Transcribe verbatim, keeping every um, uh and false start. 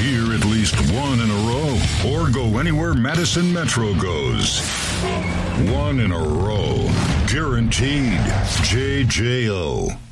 hear at least one in a row or go anywhere Madison Metro goes. One in a row. Guaranteed. J J O.